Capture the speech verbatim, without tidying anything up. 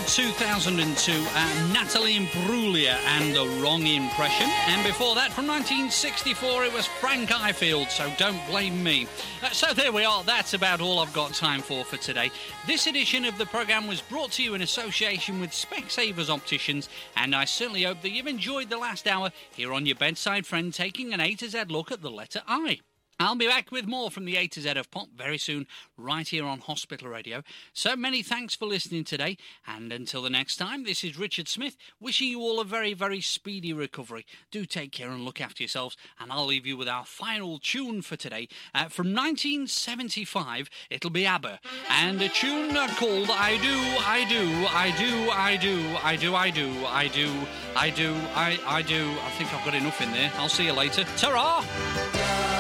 two thousand two, uh, Natalie Imbruglia and The Wrong Impression. And before that, from nineteen sixty-four, it was Frank Ifield, So Don't Blame Me. Uh, so there we are. That's about all I've got time for for today. This edition of the programme was brought to you in association with Specsavers Opticians, and I certainly hope that you've enjoyed the last hour here on your bedside friend, taking an A to Z look at the letter I. I'll be back with more from the A to Z of Pop very soon, right here on Hospital Radio. So many thanks for listening today, and until the next time, this is Richard Smith, wishing you all a very, very speedy recovery. Do take care and look after yourselves, and I'll leave you with our final tune for today. Uh, from nineteen seventy-five, it'll be ABBA, and a tune called I Do, I Do, I Do, I Do, I Do, I Do, I Do, I Do, I, I Do. I think I've got enough in there. I'll see you later. Ta-ra!